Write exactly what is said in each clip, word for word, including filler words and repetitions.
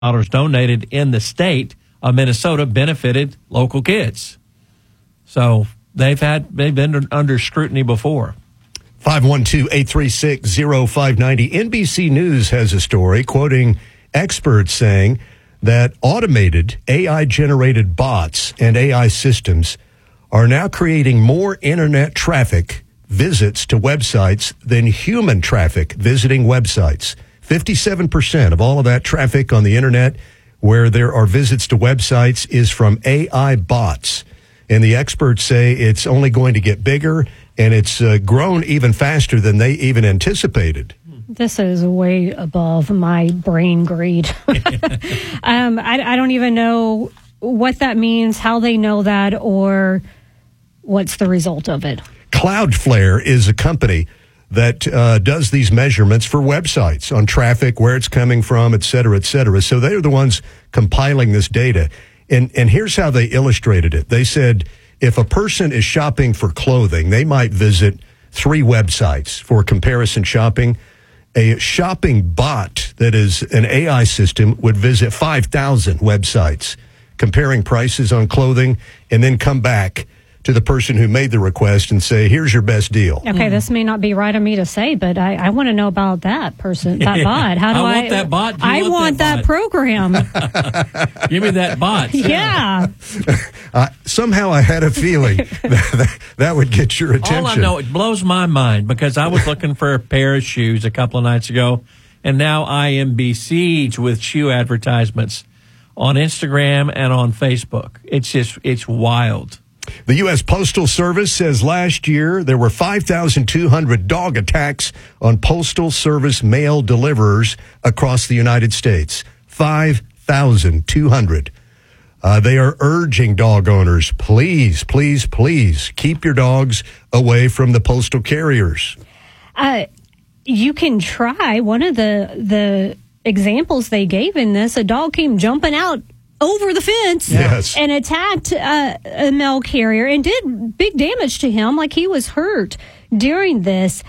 dollars donated in the state of Minnesota benefited local kids. So they've had they've been under scrutiny before. five one two, eight three six, zero five nine zero. N B C News has a story quoting experts saying that automated A I-generated bots and A I systems are now creating more internet traffic visits to websites than human traffic visiting websites. fifty-seven percent of all of that traffic on the internet where there are visits to websites is from A I bots. And the experts say it's only going to get bigger, and it's uh, grown even faster than they even anticipated. This is way above my brain greed. um, I, I don't even know what that means, how they know that, or what's the result of it. Cloudflare is a company that uh, does these measurements for websites on traffic, where it's coming from, et cetera, et cetera. So they're the ones compiling this data. And, and here's how they illustrated it. They said if a person is shopping for clothing, they might visit three websites for comparison shopping. A shopping bot that is an A I system would visit five thousand websites comparing prices on clothing and then come back to the person who made the request and say, here's your best deal. Okay, mm. This may not be right of me to say, but I, I want to know about that person, that bot. How do I, I want that bot? Do you I want, want that, that program. Give me that bot. Yeah. uh, somehow I had a feeling that, that that would get your attention. All I know, it blows my mind because I was looking for a pair of shoes a couple of nights ago, and now I am besieged with shoe advertisements on Instagram and on Facebook. It's just, it's wild. The U S Postal Service says last year there were five thousand two hundred dog attacks on Postal Service mail deliverers across the United States. five thousand two hundred. Uh, they are urging dog owners, please, please, please keep your dogs away from the postal carriers. Uh, you can try. One of the the examples they gave in this, a dog came jumping out over the fence yes. and attacked uh, a mail carrier and did big damage to him, like he was hurt during this.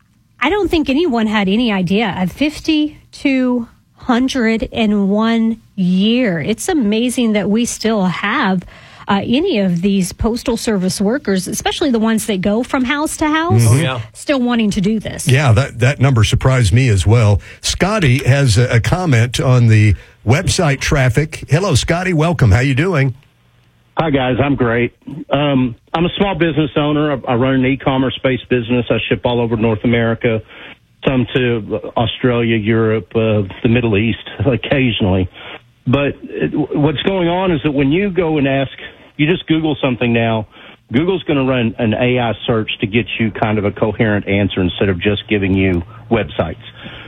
I don't think anyone had any idea. A five thousand two hundred one year. It's amazing that we still have uh, any of these Postal Service workers, especially the ones that go from house to house, mm-hmm. yeah. still wanting to do this. Yeah, that, that number surprised me as well. Scotty has a, a comment on the website traffic. Hello, Scotty. Welcome. How you doing? Hi, guys. I'm great. Um, I'm a small business owner. I, I run an e-commerce-based business. I ship all over North America, some to Australia, Europe, uh, the Middle East, occasionally. But it, what's going on is that when you go and ask, you just Google something now, Google's going to run an A I search to get you kind of a coherent answer instead of just giving you websites.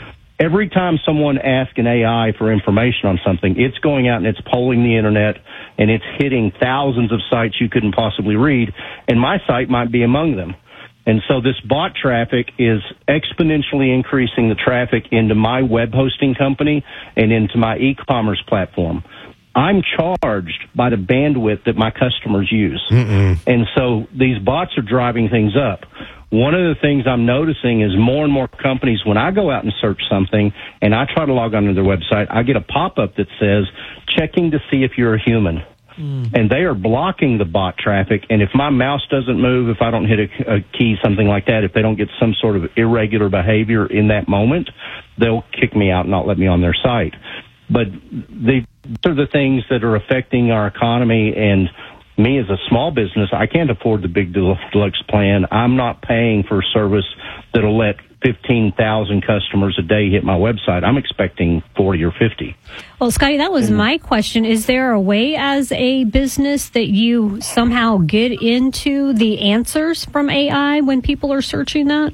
Every time someone asks an A I for information on something, it's going out and it's polling the internet, and it's hitting thousands of sites you couldn't possibly read, and my site might be among them. And so this bot traffic is exponentially increasing the traffic into my web hosting company and into my e-commerce platform. I'm charged by the bandwidth that my customers use. Mm-mm. And so these bots are driving things up. One of the things I'm noticing is more and more companies, when I go out and search something and I try to log onto their website, I get a pop-up that says, checking to see if you're a human. Mm. And they are blocking the bot traffic. And if my mouse doesn't move, if I don't hit a, a key, something like that, if they don't get some sort of irregular behavior in that moment, they'll kick me out and not let me on their site. But these are the things that are affecting our economy, and me as a small business, I can't afford the big deluxe plan. I'm not paying for a service that'll let fifteen thousand customers a day hit my website. I'm expecting forty or fifty. Well, Scotty, that was my question. Is there a way as a business that you somehow get into the answers from A I when people are searching that?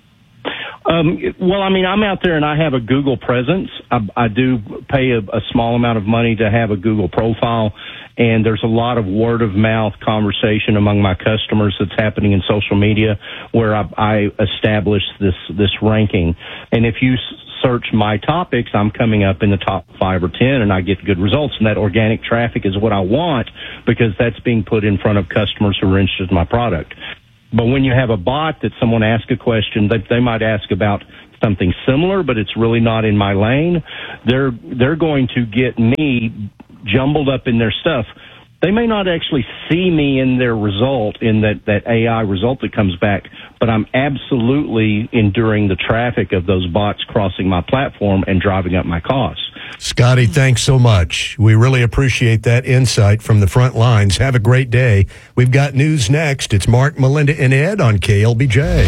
Um, well, I mean, I'm out there and I have a Google presence. I, I do pay a, a small amount of money to have a Google profile, and there's a lot of word of mouth conversation among my customers that's happening in social media where I, I establish this, this ranking. And if you search my topics, I'm coming up in the top five or ten, and I get good results. And that organic traffic is what I want because that's being put in front of customers who are interested in my product. But when you have a bot that someone asks a question, they, they might ask about something similar, but it's really not in my lane, they're they're going to get me jumbled up in their stuff. They may not actually see me in their result, in that, that A I result that comes back, but I'm absolutely enduring the traffic of those bots crossing my platform and driving up my costs. Scotty, thanks so much. We really appreciate that insight from the front lines. Have a great day. We've got news next. It's Mark, Melinda, and Ed on K L B J.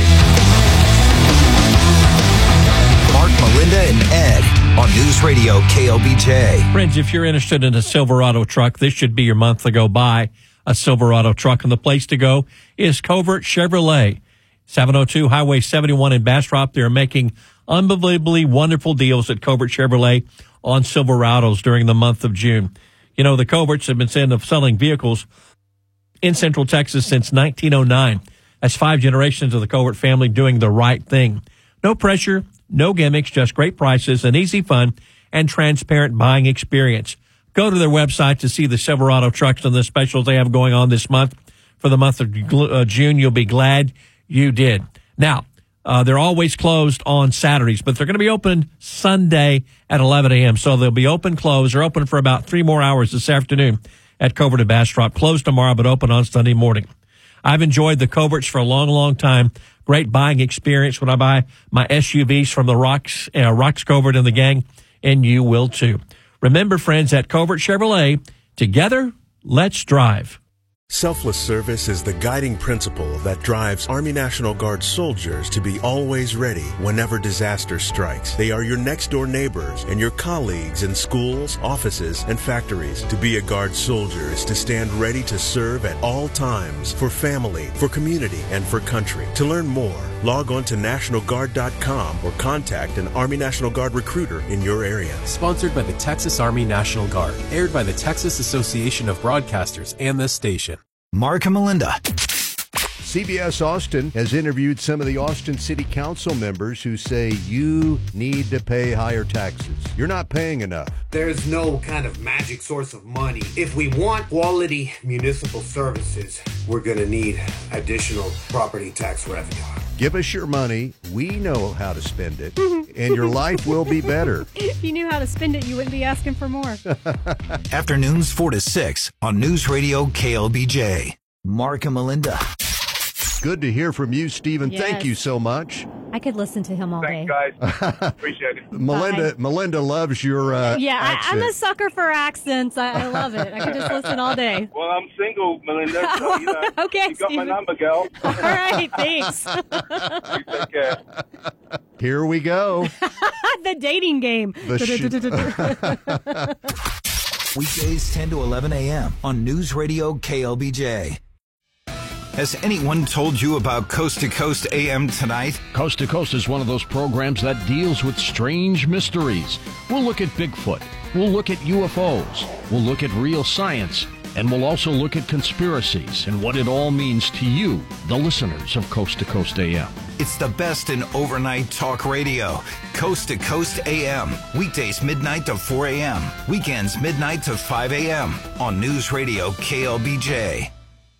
Mark, Melinda, and Ed on News Radio K L B J. Friends, if you're interested in a Silverado truck, this should be your month to go buy a Silverado truck. And the place to go is Covert Chevrolet, seven oh two Highway seventy-one in Bastrop. They're making unbelievably wonderful deals at Covert Chevrolet on Silverados during the month of June. You know, the Coverts have been selling vehicles in Central Texas since nineteen oh nine. That's five generations of the Covert family doing the right thing. No pressure, no gimmicks, just great prices, an easy, fun, and transparent buying experience. Go to their website to see the Silverado trucks and the specials they have going on this month. For the month of uh, June, you'll be glad you did. Now, uh, they're always closed on Saturdays, but they're going to be open Sunday at eleven a.m. So they'll be open, closed. They're open for about three more hours this afternoon at Covert and Bastrop. Closed tomorrow, but open on Sunday morning. I've enjoyed the Coverts for a long, long time. Great buying experience when I buy my S U Vs from the Rocks, uh, Rocks Covert and the gang, and you will too. Remember, friends, at Covert Chevrolet, together, let's drive. Selfless service is the guiding principle that drives Army National Guard soldiers to be always ready whenever disaster strikes. They are your next-door neighbors and your colleagues in schools, offices, and factories. To be a Guard soldier is to stand ready to serve at all times for family, for community, and for country. To learn more, log on to National Guard dot com or contact an Army National Guard recruiter in your area. Sponsored by the Texas Army National Guard. Aired by the Texas Association of Broadcasters and this station. Mark and Melinda. C B S Austin has interviewed some of the Austin City Council members who say you need to pay higher taxes. You're not paying enough. There's no kind of magic source of money. If we want quality municipal services, we're going to need additional property tax revenue. Give us your money. We know how to spend it, and your life will be better. If you knew how to spend it, you wouldn't be asking for more. Afternoons four to six on News Radio K L B J. Mark and Melinda. Good to hear from you, Stephen. Yes. Thank you so much. I could listen to him all Thanks, day. guys. Appreciate it. Melinda, Bye. Melinda loves your uh, Yeah, I, accent. I'm a sucker for accents. I, I love it. I could just listen all day. Well, I'm single, Melinda, so you know, Okay, you got my Stephen. number, girl. All right, thanks. You take care. Here we go. The dating game. The Weekdays ten to eleven a.m. on News Radio K L B J. Has anyone told you about Coast to Coast A M tonight? Coast to Coast is one of those programs that deals with strange mysteries. We'll look at Bigfoot. We'll look at U F Os. We'll look at real science. And we'll also look at conspiracies and what it all means to you, the listeners of Coast to Coast A M. It's the best in overnight talk radio. Coast to Coast A M. Weekdays midnight to four a.m. Weekends midnight to five a.m. on News Radio K L B J.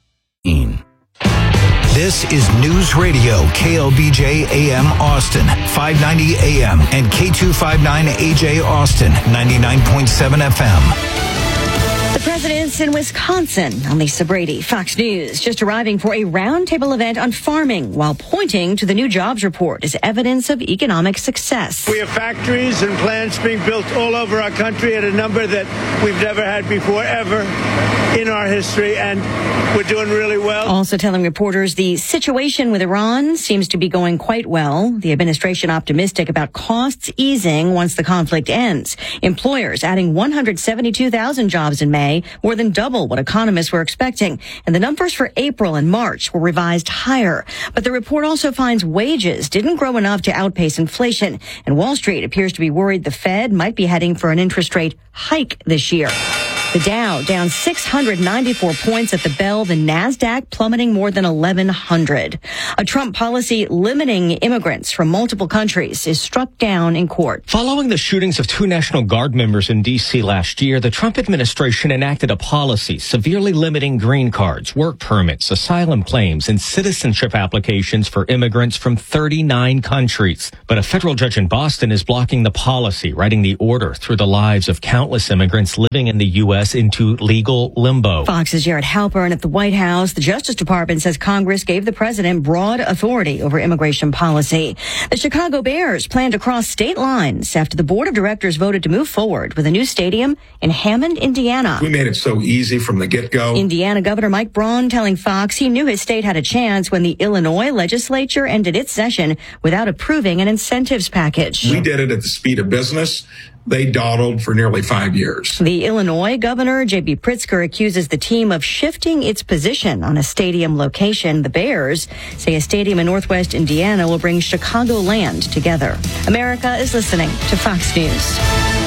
This is News Radio K L B J A M Austin, five ninety A M and K two fifty-nine A J Austin, ninety-nine point seven F M. The president's in Wisconsin. I'm Lisa Brady, Fox News, just arriving for a roundtable event on farming while pointing to the new jobs report as evidence of economic success. We have factories and plants being built all over our country at a number that we've never had before, ever in our history, and we're doing really well. Also telling reporters the situation with Iran seems to be going quite well. The administration optimistic about costs easing once the conflict ends. Employers adding one hundred seventy-two thousand jobs in May, more than double what economists were expecting. And the numbers for April and March were revised higher. But the report also finds wages didn't grow enough to outpace inflation. And Wall Street appears to be worried the Fed might be heading for an interest rate hike this year. The The Dow down six hundred ninety-four points at the bell, the NASDAQ plummeting more than eleven hundred. A Trump policy limiting immigrants from multiple countries is struck down in court. Following the shootings of two National Guard members in D C last year, the Trump administration enacted a policy severely limiting green cards, work permits, asylum claims, and citizenship applications for immigrants from thirty-nine countries. But a federal judge in Boston is blocking the policy, writing the order through the lives of countless immigrants living in the U S into legal limbo. Fox's Jared Halpern at the White House. The Justice Department says Congress gave the president broad authority over immigration policy. The Chicago Bears plan to cross state lines after the board of directors voted to move forward with a new stadium in Hammond, Indiana. We made it so easy from the get-go. Indiana Governor Mike Braun telling Fox he knew his state had a chance when the Illinois legislature ended its session without approving an incentives package. We did it at the speed of business. They dawdled for nearly five years. The Illinois governor, J B Pritzker, accuses the team of shifting its position on a stadium location. The Bears say a stadium in Northwest Indiana will bring Chicagoland together. America is listening to Fox News.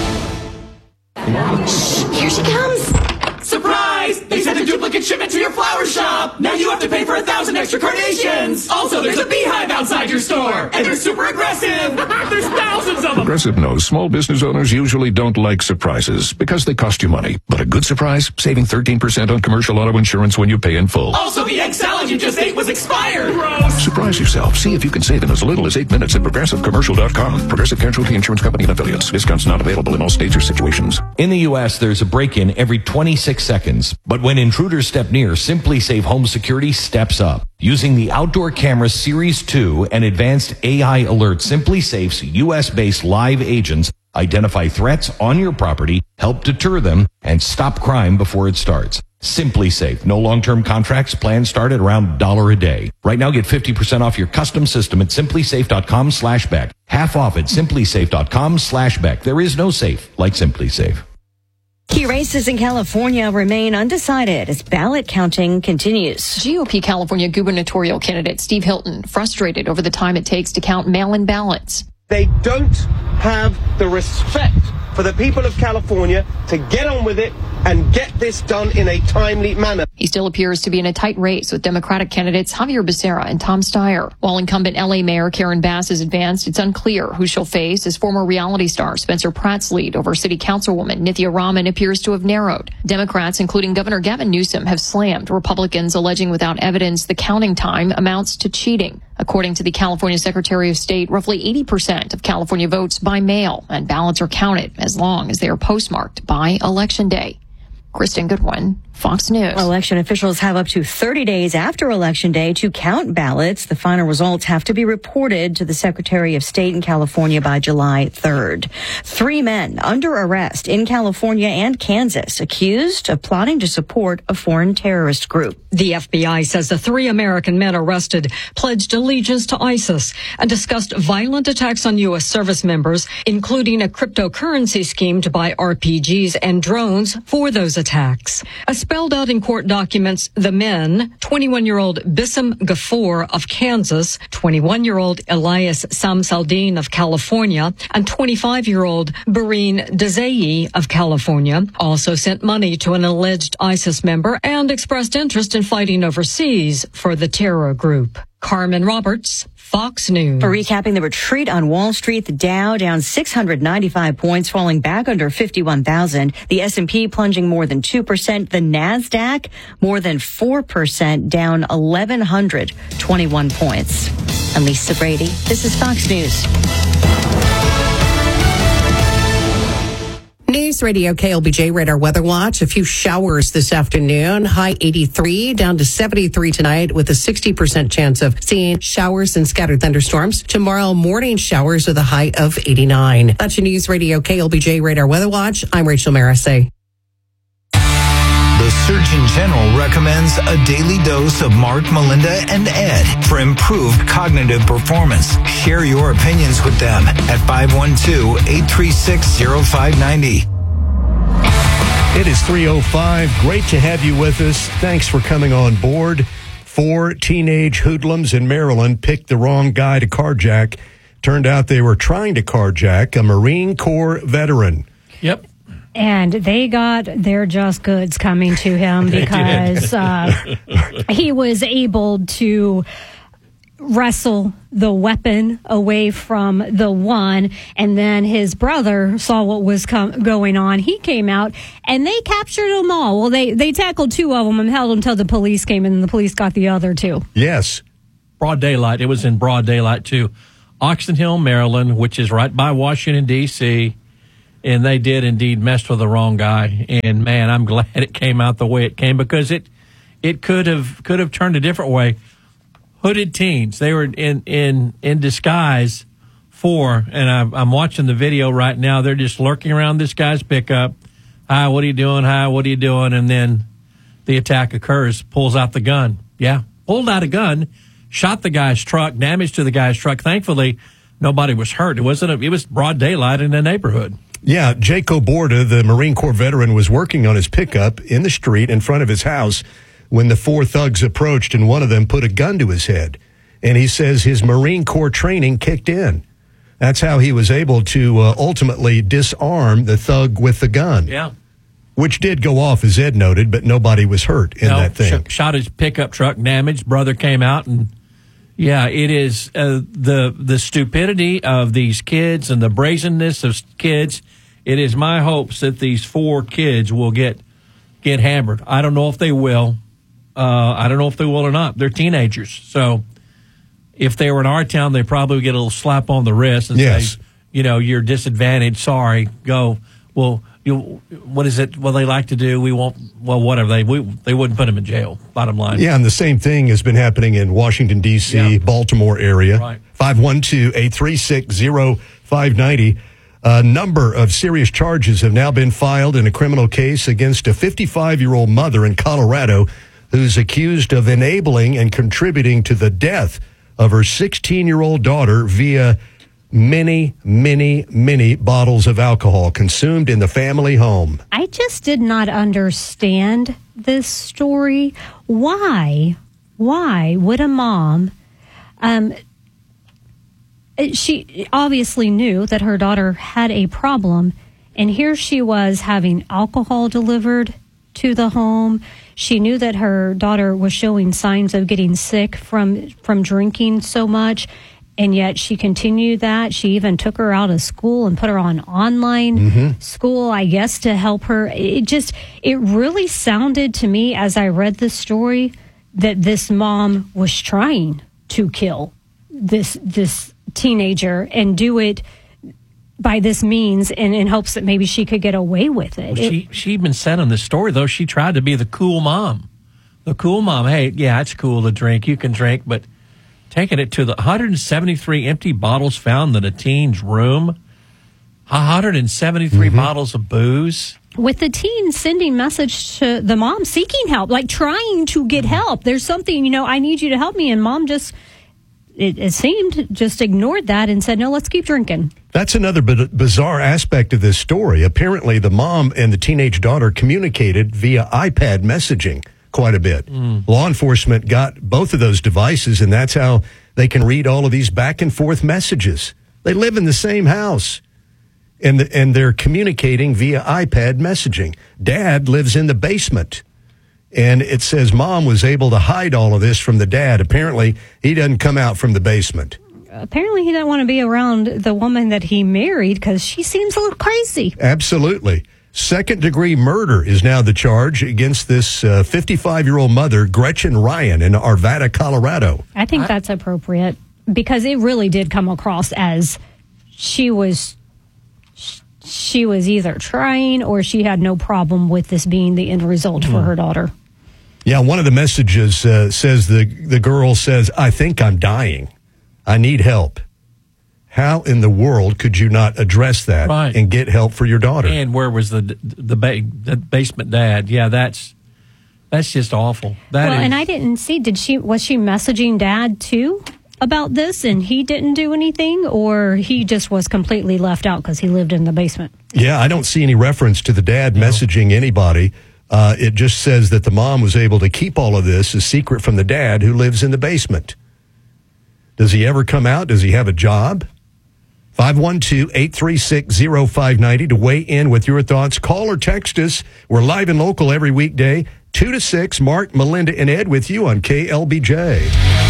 Here she comes. Surprise! They sent a duplicate shipment to your flower shop. Now you have to pay for a thousand extra carnations. Also, there's a beehive outside your store, and they're super aggressive. There's thousands of them. Progressive knows small business owners usually don't like surprises because they cost you money. But a good surprise, saving thirteen percent on commercial auto insurance when you pay in full. Also, the egg salad you just ate was expired. Gross. Surprise yourself. See if you can save in as little as eight minutes at progressive commercial dot com. Progressive Casualty Insurance Company and affiliates. Discounts not available in all states or situations. In the U S, there's a break-in every twenty-six seconds. But when intruders step near, SimpliSafe Home Security steps up. Using the Outdoor Camera Series two and advanced A I alert, SimpliSafe's U S-based live agents identify threats on your property, help deter them, and stop crime before it starts. SimpliSafe. No long-term contracts. Plans start at around a dollar a day. Right now, get fifty percent off your custom system at simplisafe.com slash Beck. Half off at simplisafe.com slash Beck. There is no safe like SimpliSafe. Key races in California remain undecided as ballot counting continues. G O P California gubernatorial candidate Steve Hilton frustrated over the time it takes to count mail-in ballots. They don't have the respect for the people of California to get on with it and get this done in a timely manner. He still appears to be in a tight race with Democratic candidates Javier Becerra and Tom Steyer. While incumbent L A Mayor Karen Bass is advanced, it's unclear who she'll face as former reality star Spencer Pratt's lead over City Councilwoman Nithya Raman appears to have narrowed. Democrats, including Governor Gavin Newsom, have slammed Republicans, alleging without evidence the counting time amounts to cheating. According to the California Secretary of State, roughly eighty percent of California votes by mail, and ballots are counted as long as they are postmarked by Election Day. Kristen Goodwin, Fox News. Election officials have up to thirty days after Election Day to count ballots. The final results have to be reported to the Secretary of State in California by July third. Three men under arrest in California and Kansas accused of plotting to support a foreign terrorist group. The F B I says the three American men arrested pledged allegiance to ISIS and discussed violent attacks on U S service members, including a cryptocurrency scheme to buy R P Gs and drones for those attacks. As spelled out in court documents, the men, twenty-one-year-old Bissam Ghafoor of Kansas, twenty-one-year-old Elias Samsaldin of California, and twenty-five-year-old Bareen Dezei of California, also sent money to an alleged ISIS member and expressed interest in fighting overseas for the terror group. Carmen Roberts, Fox News. For recapping the retreat on Wall Street, the Dow down six hundred ninety-five points, falling back under fifty-one thousand. The S and P plunging more than two percent. The NASDAQ more than four percent, down one thousand one hundred twenty-one points. I'm Lisa Brady. This is Fox News. News Radio K L B J Radar Weather Watch. A few showers this afternoon. High eighty-three, down to seventy-three tonight with a sixty percent chance of seeing showers and scattered thunderstorms. Tomorrow morning showers with a high of eighty-nine. That's your News Radio K L B J Radar Weather Watch. I'm Rachel Marisay. The Surgeon General recommends a daily dose of Mark, Melinda, and Ed for improved cognitive performance. Share your opinions with them at five one two, eight three six, zero five nine zero. It is three oh five. Great to have you with us. Thanks for coming on board. Four teenage hoodlums in Maryland picked the wrong guy to carjack. Turned out they were trying to carjack a Marine Corps veteran. Yep. And they got their just goods coming to him They because did. uh, he was able to wrestle the weapon away from the one, and then his brother saw what was com- going on. He came out, and they captured them all. Well, they, they tackled two of them and held them until the police came, and the police got the other two. Yes. Broad daylight. It was in broad daylight, too. Oxon Hill, Maryland, which is right by Washington, D C, and they did indeed mess with the wrong guy. And, man, I'm glad it came out the way it came because it it could have could have turned a different way. Hooded teens. They were in, in, in disguise for, and I'm, I'm watching the video right now. They're just lurking around this guy's pickup. Hi, what are you doing? Hi, what are you doing? And then the attack occurs, pulls out the gun. Yeah, pulled out a gun, shot the guy's truck, damage to the guy's truck. Thankfully, nobody was hurt. It wasn't. A, it was broad daylight in the neighborhood. Yeah, Jake Oborda, the Marine Corps veteran, was working on his pickup in the street in front of his house when the four thugs approached, and one of them put a gun to his head. And he says his Marine Corps training kicked in. That's how he was able to uh, ultimately disarm the thug with the gun. Yeah. Which did go off, as Ed noted, but nobody was hurt in No, that thing. sh- shot his pickup truck, damaged. Brother came out, and yeah, it is uh, the the stupidity of these kids and the brazenness of kids. It is my hopes that these four kids will get get hammered. I don't know if they will. Uh, I don't know if they will or not. They're teenagers, so if they were in our town, they probably would get a little slap on the wrist and Yes. say, you know, you're disadvantaged. Sorry, go. Well, you. What is it? What they like to do? We won't. Well, whatever they we they wouldn't put them in jail. Bottom line. Yeah, and the same thing has been happening in Washington, D C, Yeah. Baltimore area. Right. five one two, eight three six, zero five nine zero. A number of serious charges have now been filed in a criminal case against a fifty-five-year-old mother in Colorado who's accused of enabling and contributing to the death of her sixteen-year-old daughter via many, many, many bottles of alcohol consumed in the family home. I just did not understand this story. Why? Why would a mom, um, she obviously knew that her daughter had a problem, and here she was having alcohol delivered to the home. She knew that her daughter was showing signs of getting sick from from drinking so much, and yet she continued that. She even took her out of school and put her on online Mm-hmm. school, I guess, to help her. It just, it really sounded to me as I read this story that this mom was trying to kill this this teenager and do it by this means and in hopes that maybe she could get away with it. Well, she she even said on the story though she tried to be the cool mom, the cool mom. Hey, yeah, it's cool to drink. You can drink, but taking it to the one hundred seventy-three empty bottles found in a teen's room, one hundred seventy-three Mm-hmm. bottles of booze. With the teen sending message to the mom seeking help, like trying to get help. There's something, you know, I need you to help me. And mom just, it, it seemed, just ignored that and said, no, let's keep drinking. That's another b- bizarre aspect of this story. Apparently, the mom and the teenage daughter communicated via iPad messaging quite a bit. Mm. Law enforcement got both of those devices, and that's how they can read all of these back and forth messages. They live in the same house, and the, and they're communicating via iPad messaging. Dad lives in the basement, and it says mom was able to hide all of this from the dad. Apparently, he doesn't come out from the basement. Apparently, he didn't want to be around the woman that he married because she seems a little crazy. Absolutely. Second degree murder is now the charge against this uh, fifty-five-year-old mother, Gretchen Ryan, in Arvada, Colorado. I think that's appropriate because it really did come across as she was she was either trying or she had no problem with this being the end result for her daughter. Yeah, one of the messages uh, says the the girl says, "I think I'm dying. I need help." How in the world could you not address that Right. and get help for your daughter? And where was the the, ba- the basement dad? Yeah, that's that's just awful. That well, is- and I didn't see. Did she was she messaging Dad too about this, and he didn't do anything, or he just was completely left out because he lived in the basement? Yeah, I don't see any reference to the dad messaging anybody. Uh, it just says that the mom was able to keep all of this a secret from the dad who lives in the basement. Does he ever come out? Does he have a job? five one two, eight three six, zero five nine zero to weigh in with your thoughts. Call or text us. We're live and local every weekday, two to six. Mark, Melinda, and Ed with you on K L B J.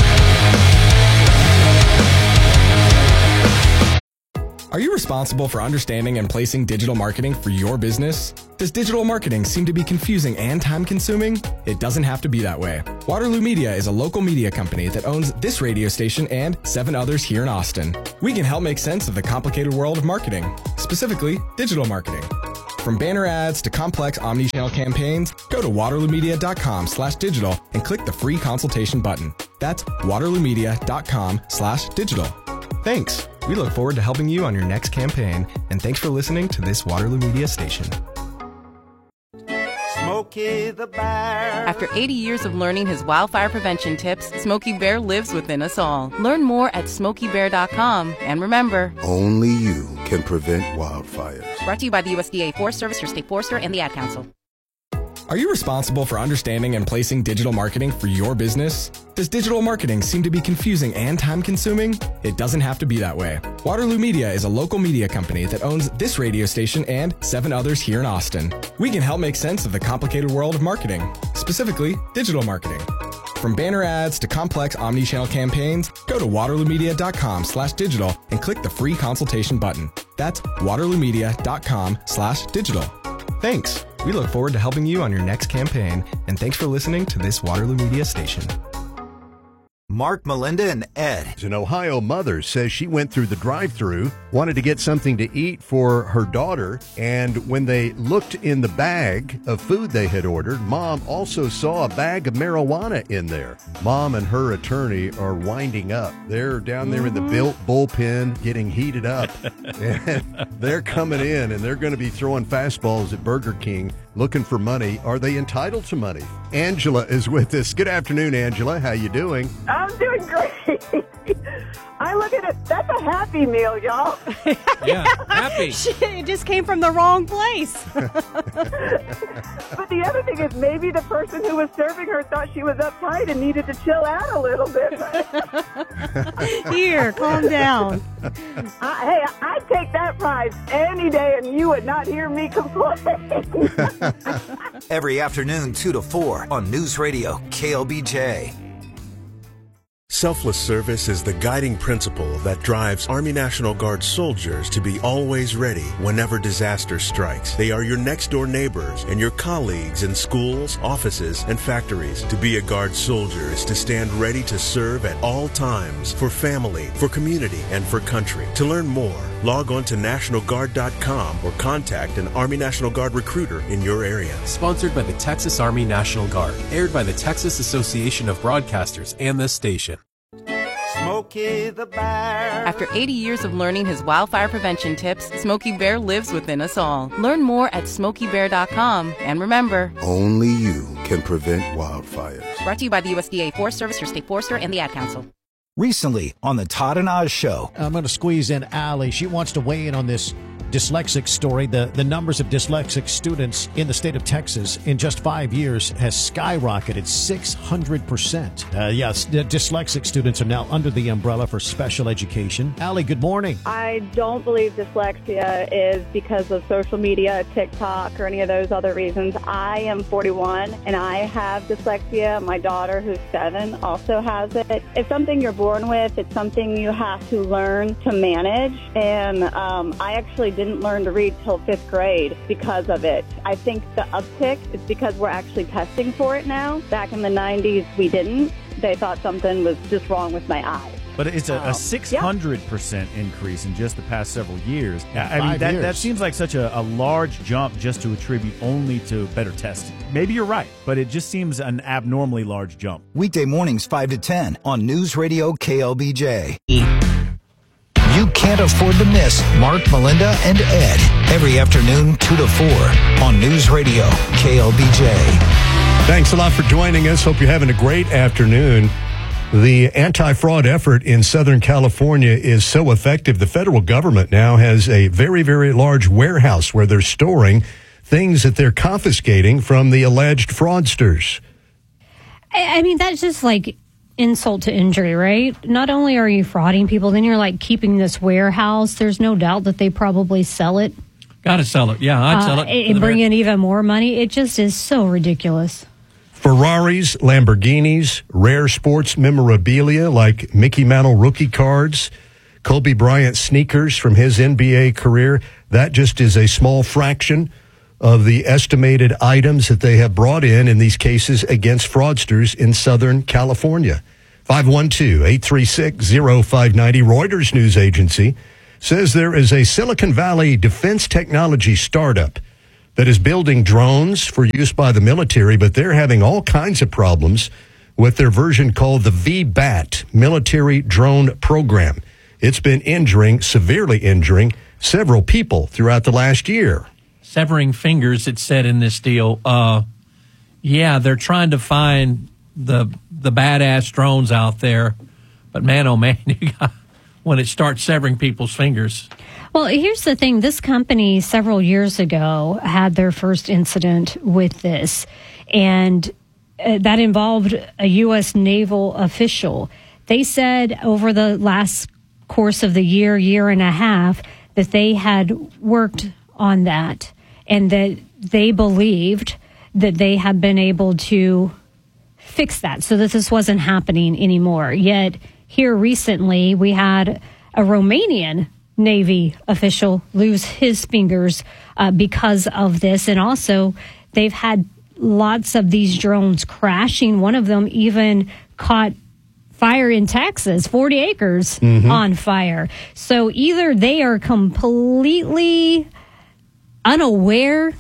Are you responsible for understanding and placing digital marketing for your business? Does digital marketing seem to be confusing and time-consuming? It doesn't have to be that way. Waterloo Media is a local media company that owns this radio station and seven others here in Austin. We can help make sense of the complicated world of marketing, specifically digital marketing. From banner ads to complex omni-channel campaigns, go to waterloomedia.com slash digital and click the free consultation button. That's waterloomedia.com slash digital. Thanks. We look forward to helping you on your next campaign, and thanks for listening to this Waterloo Media station. Smokey the Bear. After eighty years of learning his wildfire prevention tips, Smokey Bear lives within us all. Learn more at smokey bear dot com. And remember, only you can prevent wildfires. Brought to you by the U S D A Forest Service, your state forester, and the Ad Council. Are you responsible for understanding and placing digital marketing for your business? Does digital marketing seem to be confusing and time-consuming? It doesn't have to be that way. Waterloo Media is a local media company that owns this radio station and seven others here in Austin. We can help make sense of the complicated world of marketing, specifically digital marketing. From banner ads to complex omni-channel campaigns, go to waterloomedia.com slash digital and click the free consultation button. That's waterloomedia.com slash digital. Thanks. We look forward to helping you on your next campaign, and thanks for listening to this Waterloo Media station. Mark, Melinda, and Ed. An Ohio mother says she went through the drive-thru, wanted to get something to eat for her daughter, and when they looked in the bag of food they had ordered, Mom also saw a bag of marijuana in there. Mom and her attorney are winding up. They're down there in the built bullpen getting heated up, and they're coming in, and they're going to be throwing fastballs at Burger King looking for money. Are they entitled to money? Angela is with us. Good afternoon, Angela. How you doing? I'm doing great. I look at it. That's a Happy Meal, y'all. Yeah, happy. It just came from the wrong place. But the other thing is maybe the person who was serving her thought she was uptight and needed to chill out a little bit. Here, calm down. I, hey, I'd take that prize any day and you would not hear me complain. Every afternoon, two to four on News Radio K L B J. Selfless service is the guiding principle that drives Army National Guard soldiers to be always ready whenever disaster strikes. They are your next-door neighbors and your colleagues in schools, offices, and factories. To be a Guard soldier is to stand ready to serve at all times for family, for community, and for country. To learn more, log on to national guard dot com or contact an Army National Guard recruiter in your area. Sponsored by the Texas Army National Guard. Aired by the Texas Association of Broadcasters and this station. Smokey the Bear. After eighty years of learning his wildfire prevention tips, Smokey Bear lives within us all. Learn more at smokey bear dot com. And remember, only you can prevent wildfires. Brought to you by the U S D A Forest Service, your state forester, and the Ad Council. Recently on the Todd and Oz Show. I'm going to squeeze in Allie. She wants to weigh in on this dyslexic story. The, the numbers of dyslexic students in the state of Texas in just five years has skyrocketed six hundred percent. Uh, yes, the dyslexic students are now under the umbrella for special education. Allie, good morning. I don't believe dyslexia is because of social media, TikTok, or any of those other reasons. I am forty-one, and I have dyslexia. My daughter, who's seven, also has it. It's something you're born with. It's something you have to learn to manage, and um, I actually didn't learn to read till fifth grade because of it. I think the uptick is because we're actually testing for it now. Back in the nineties, we didn't. They thought something was just wrong with my eyes. But it's a, a six hundred percent yeah. increase in just the past several years. I mean, that, that seems like such a, a large jump just to attribute only to better testing. Maybe you're right, but it just seems an abnormally large jump. Weekday mornings five to ten on News Radio K L B J. You can't afford to miss Mark, Melinda, and Ed every afternoon, two to four on News Radio K L B J. Thanks a lot for joining us. Hope you're having a great afternoon. The anti-fraud effort in Southern California is so effective, the federal government now has a very, very large warehouse where they're storing things that they're confiscating from the alleged fraudsters. I mean, that's just like insult to injury, right? Not only are you frauding people, then you're like keeping this warehouse. There's no doubt that they probably sell it. Got to sell it. Yeah, I'd sell it. Uh, and bring in even more money. It just is so ridiculous. Ferraris, Lamborghinis, rare sports memorabilia like Mickey Mantle rookie cards, Kobe Bryant sneakers from his N B A career. That just is a small fraction of the estimated items that they have brought in in these cases against fraudsters in Southern California. five one two, eight three six, zero five nine zero. Reuters news agency says there is a Silicon Valley defense technology startup that is building drones for use by the military, but they're having all kinds of problems with their version called the V BAT military drone program. It's been injuring, severely injuring, several people throughout the last year. Severing fingers, it said in this deal. Uh, yeah, they're trying to find the the badass drones out there, but man, oh man, you got, when it starts severing people's fingers. Well, here's the thing. This company several years ago had their first incident with this, and uh, that involved a U S naval official. They said over the last course of the year, year and a half, that they had worked on that and that they believed that they had been able to fix that so that this wasn't happening anymore. Yet here recently we had a Romanian Navy official lose his fingers uh, because of this. And also they've had lots of these drones crashing. One of them even caught fire in Texas, forty acres mm-hmm. on fire. So either they are completely unaware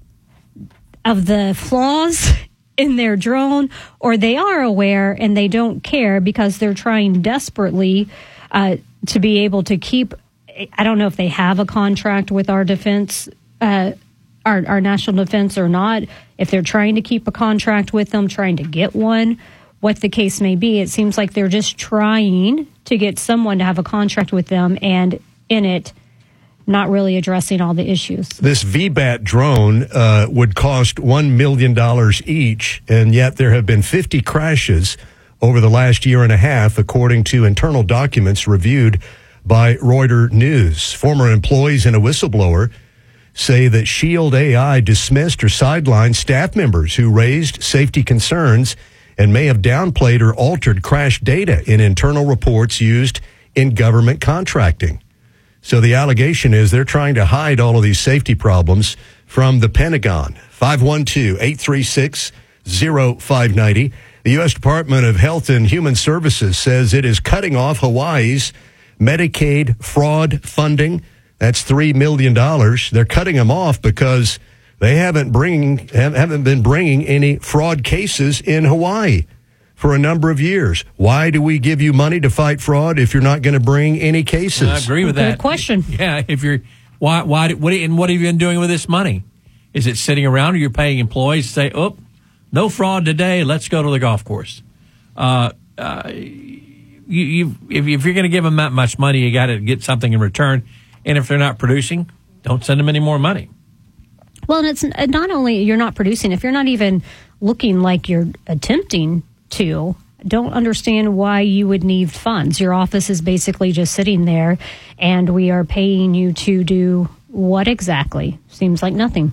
of the flaws in their drone, or they are aware and they don't care because they're trying desperately uh, to be able to keep. I don't know if they have a contract with our defense, uh, our, our national defense or not, if they're trying to keep a contract with them, trying to get one, what the case may be. It seems like they're just trying to get someone to have a contract with them, and in it, not really addressing all the issues. This V BAT drone uh, would cost one million dollars each, and yet there have been fifty crashes over the last year and a half, according to internal documents reviewed by Reuters News. Former employees and a whistleblower say that Shield A I dismissed or sidelined staff members who raised safety concerns and may have downplayed or altered crash data in internal reports used in government contracting. So the allegation is they're trying to hide all of these safety problems from the Pentagon. five one two, eight three six, zero five nine zero. The U S Department of Health and Human Services says it is cutting off Hawaii's Medicaid fraud funding. That's three million dollars. They're cutting them off because they haven't bringing haven't been bringing any fraud cases in Hawaii for a number of years. Why do we give you money to fight fraud if you're not going to bring any cases? I agree with that. Good question. Yeah, if you're why why what and what have you been doing with this money? Is it sitting around, or you're paying employees to say, "Oh, no fraud today. Let's go to the golf course." Uh, uh, you, you if, if you're going to give them that much money, you got to get something in return. And if they're not producing, don't send them any more money. Well, and it's not only you're not producing, if you're not even looking like you're attempting to, don't understand why you would need funds. Your office is basically just sitting there, and we are paying you to do what exactly? Seems like nothing.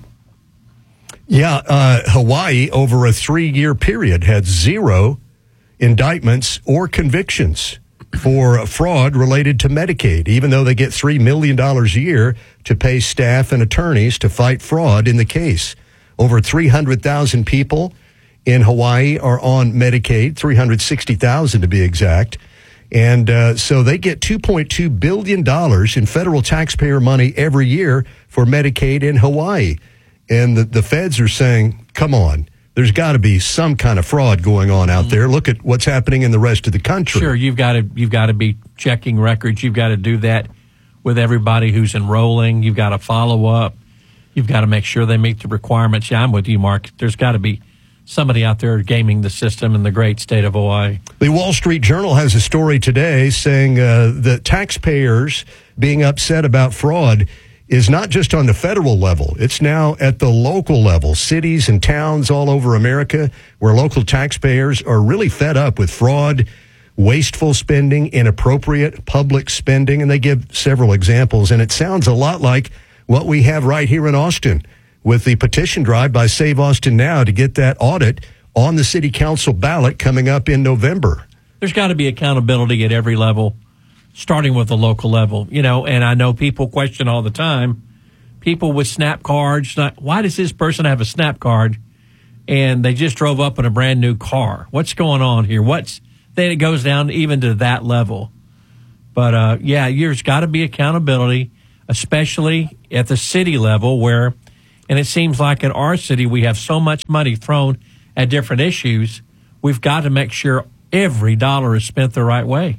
Yeah, uh, Hawaii, over a three-year period, had zero indictments or convictions for fraud related to Medicaid, even though they get three million dollars a year to pay staff and attorneys to fight fraud in the case. Over three hundred thousand people in Hawaii are on Medicaid, three hundred sixty thousand to be exact. And uh, so they get two point two billion dollars in federal taxpayer money every year for Medicaid in Hawaii. And the, the feds are saying, come on, there's got to be some kind of fraud going on out there. Look at what's happening in the rest of the country. Sure, you've got to you've got to be checking records. You've got to do that with everybody who's enrolling. You've got to follow up. You've got to make sure they meet the requirements. Yeah, I'm with you, Mark. There's got to be somebody out there gaming the system in the great state of Hawaii. The Wall Street Journal has a story today saying uh, that taxpayers being upset about fraud is not just on the federal level. It's now at the local level. Cities and towns all over America where local taxpayers are really fed up with fraud wasteful spending, inappropriate public spending, and they give several examples. And it sounds a lot like what we have right here in Austin with the petition drive by Save Austin Now to get that audit on the city council ballot coming up in November. There's got to be accountability at every level, starting with the local level. You know, and I know people question all the time, people with SNAP cards, why does this person have a SNAP card and they just drove up in a brand new car? What's going on here? What's then it goes down even to that level. But, uh, yeah, there's got to be accountability, especially at the city level where, and it seems like in our city we have so much money thrown at different issues, we've got to make sure every dollar is spent the right way,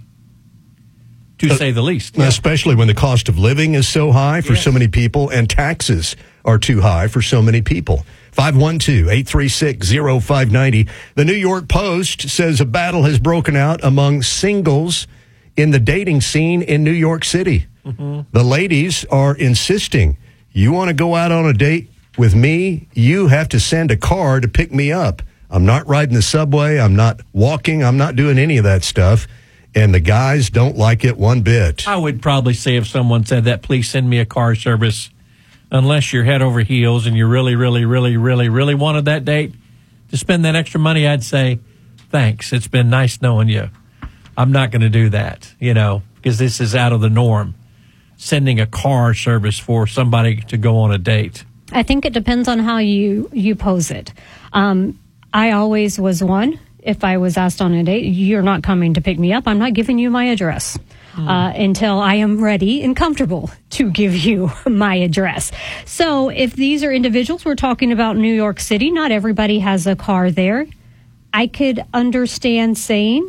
to uh, say the least. Especially when the cost of living is so high for yes. so many people and taxes are too high for so many people. five one two, eight three six, zero five nine zero. The New York Post says a battle has broken out among singles in the dating scene in New York City. Mm-hmm. The ladies are insisting, you want to go out on a date with me, you have to send a car to pick me up. I'm not riding the subway. I'm not walking. I'm not doing any of that stuff. And the guys don't like it one bit. I would probably say if someone said that, please send me a car service. Unless you're head over heels and you really, really, really, really, really wanted that date to spend that extra money, I'd say, thanks. It's been nice knowing you. I'm not going to do that, you know, because this is out of the norm, sending a car service for somebody to go on a date. I think it depends on how you, you pose it. Um, I always was one, if I was asked on a date, you're not coming to pick me up, I'm not giving you my address. Uh, until I am ready and comfortable to give you my address. So if these are individuals, we're talking about New York City, not everybody has a car there. I could understand saying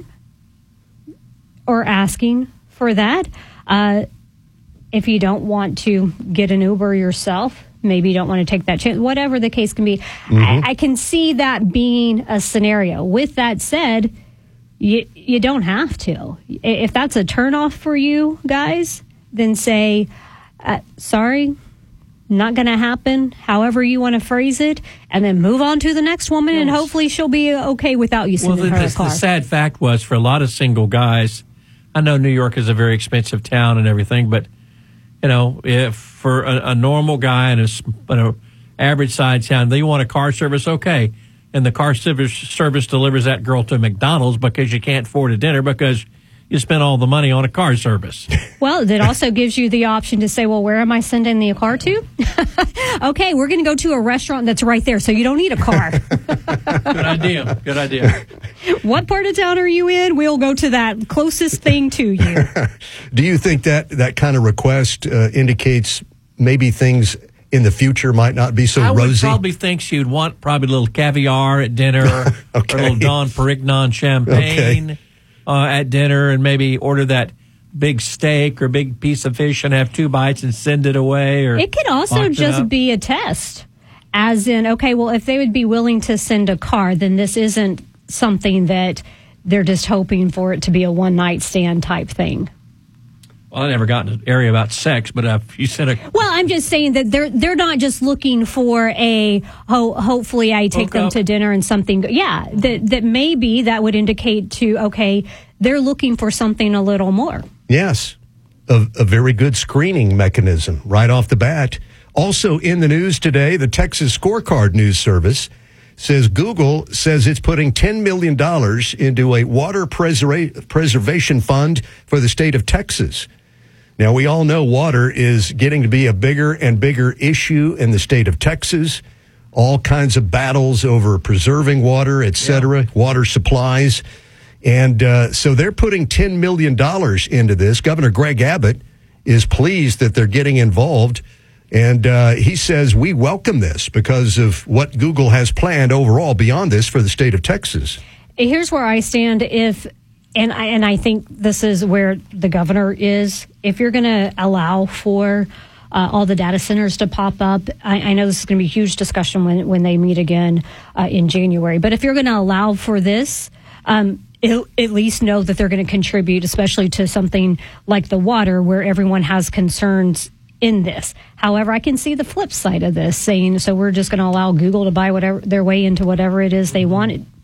or asking for that. Uh, if you don't want to get an Uber yourself, maybe you don't want to take that chance, whatever the case can be. Mm-hmm. I, I can see that being a scenario. With that said, You you don't have to. If that's a turnoff for you guys, then say, uh, sorry, not going to happen, however you want to phrase it, and then move on to the next woman, yes. and hopefully she'll be okay without you sending well, the, her a the, car. The sad fact was, for a lot of single guys, I know New York is a very expensive town and everything, but, you know, if for a, a normal guy in a, in a average-sized town, they want a car service, okay. And the car service service delivers that girl to McDonald's because you can't afford a dinner because you spent all the money on a car service. Well, it also gives you the option to say, well, where am I sending the car to? Okay, we're going to go to a restaurant that's right there, so you don't need a car. Good idea. Good idea. What part of town are you in? We'll go to that closest thing to you. Do you think that that kind of request uh, indicates maybe things in the future might not be so I rosy? I would probably think she'd want probably a little caviar at dinner, okay. or a little Don Perignon champagne okay. uh, at dinner, and maybe order that big steak or big piece of fish and have two bites and send it away. Or it could also just be a test, as in, okay, well, if they would be willing to send a car, then this isn't something that they're just hoping for it to be a one-night stand type thing. Well, I never got in an area about sex, but uh, you said a... Well, I'm just saying that they're they're not just looking for a, ho- hopefully I take them to dinner and something... Yeah, that, that maybe that would indicate to, okay, they're looking for something a little more. Yes, a, a very good screening mechanism right off the bat. Also in the news today, the Texas Scorecard News Service says Google says it's putting ten million dollars into a water preserva- preservation fund for the state of Texas. Now, we all know water is getting to be a bigger and bigger issue in the state of Texas. All kinds of battles over preserving water, et cetera, yeah. water supplies. And uh, so they're putting ten million dollars into this. Governor Greg Abbott is pleased that they're getting involved. And uh, he says, we welcome this because of what Google has planned overall beyond this for the state of Texas. Here's where I stand. If And I, and I think this is where the governor is. If you're going to allow for uh, all the data centers to pop up, I, I know this is going to be a huge discussion when, when they meet again uh, in January. But if you're going to allow for this, um, it'll at least know that they're going to contribute, especially to something like the water, where everyone has concerns in this. However, I can see the flip side of this, saying, so we're just going to allow Google to buy whatever their way into whatever it is they want. It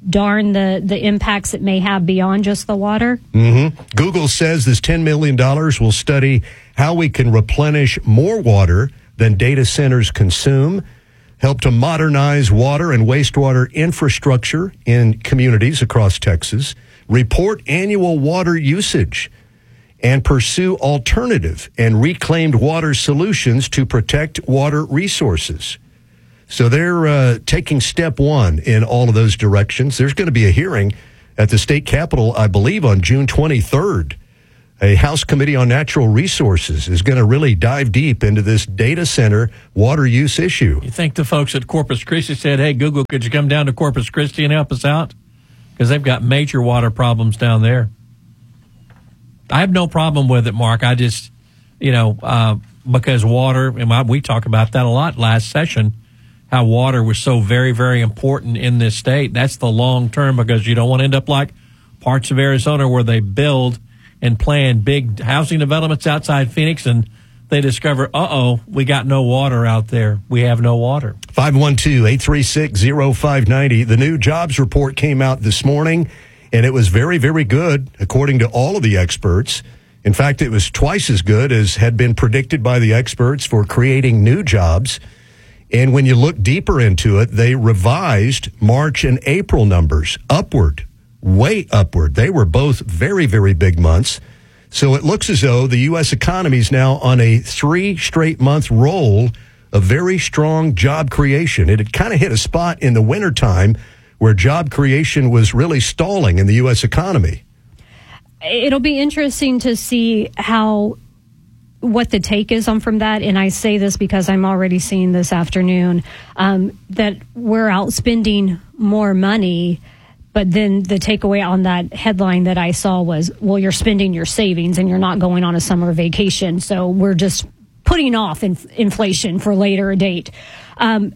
darn the, the impacts it may have beyond just the water. Mm-hmm. Google says this ten million dollars will study how we can replenish more water than data centers consume, help to modernize water and wastewater infrastructure in communities across Texas, report annual water usage, and pursue alternative and reclaimed water solutions to protect water resources. So they're uh, taking step one in all of those directions. There's going to be a hearing at the state capitol, I believe, on June twenty-third. A House Committee on Natural Resources is going to really dive deep into this data center water use issue. You think the folks at Corpus Christi said, hey, Google, could you come down to Corpus Christi and help us out? Because they've got major water problems down there. I have no problem with it, Mark. I just, you know, uh, because water, and we talked about that a lot last session, how water was so very, very important in this state. That's the long term, because you don't want to end up like parts of Arizona where they build and plan big housing developments outside Phoenix, and they discover, uh-oh, we got no water out there. We have no water. five one two, eight three six, zero five nine zero. The new jobs report came out this morning, and it was very, very good, according to all of the experts. In fact, it was twice as good as had been predicted by the experts for creating new jobs. And when you look deeper into it, they revised March and April numbers upward, way upward. They were both very, very big months. So it looks as though the U S economy is now on a three straight month roll of very strong job creation. It had kind of hit a spot in the wintertime where job creation was really stalling in the U S economy. It'll be interesting to see how what the take is on from that. And I say this because I'm already seeing this afternoon um, that we're out spending more money. But then the takeaway on that headline that I saw was, well, you're spending your savings and you're not going on a summer vacation. So we're just putting off inf- inflation for later date. Um,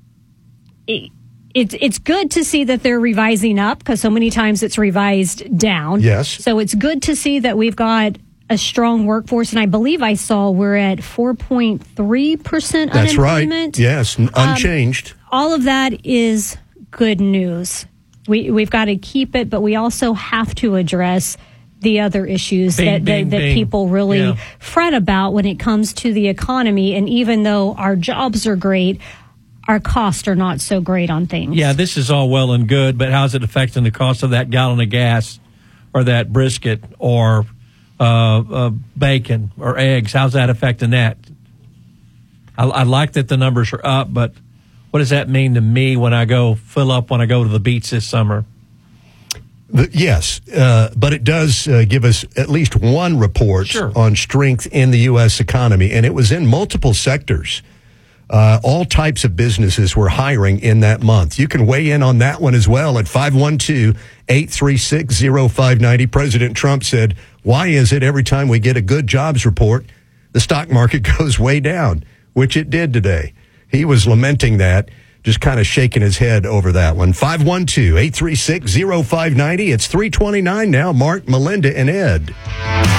it, it's it's good to see that they're revising up, because so many times it's revised down. Yes. So it's good to see that we've got a strong workforce. And I believe I saw we're at four point three percent That's unemployment. right. Yes, unchanged. Um, all of that is good news. We, we've got to keep it, but we also have to address the other issues bing, that, bing, that, that bing. people really yeah. fret about when it comes to the economy. And even though our jobs are great, our costs are not so great on things. Yeah, this is all well and good, but how's it affecting the cost of that gallon of gas or that brisket or uh, uh, bacon or eggs? How's that affecting that? I, I like that the numbers are up, but what does that mean to me when I go fill up when I go to the beach this summer? The, yes, uh, but it does uh, give us at least one report Sure. on strength in the U S economy, and it was in multiple sectors. Uh, all types of businesses were hiring in that month. You can weigh in on that one as well at five one two, eight three six, zero five nine zero. President Trump said, why is it every time we get a good jobs report, the stock market goes way down, which it did today. He was lamenting that, just kind of shaking his head over that one. five one two, eight three six, zero five nine zero. It's three twenty-nine now. Mark, Melinda, and Ed.